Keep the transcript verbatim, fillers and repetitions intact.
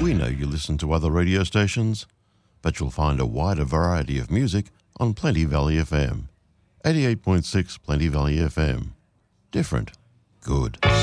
We know you listen to other radio stations, but you'll find a wider variety of music on Plenty Valley F M. eighty-eight point six Plenty Valley F M. Different. Good.